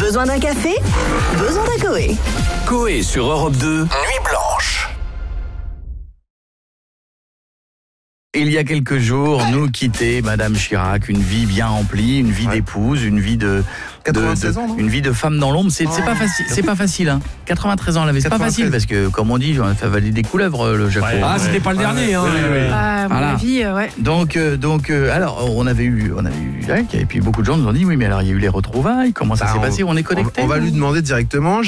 Besoin d'un café? Besoin d'un Coé. Coé sur Europe 2, Nuit Blanche. Il y a quelques jours, nous quittait Madame Chirac, une vie bien remplie, une vie d'épouse, une vie de 96 ans, non une vie de femme dans l'ombre. C'est pas facile, c'est pas facile. Hein. 93 ans, elle avait, c'est pas facile parce que, comme on dit, on a fait avaler des couleuvres, le Jaco. Ah, c'était pas le dernier, hein. À mon avis, ouais. Donc, alors, on avait eu Jacques, et puis beaucoup de gens nous ont dit, oui, mais alors il y a eu les retrouvailles, comment ça s'est passé, on est connectés. On va lui demander directement.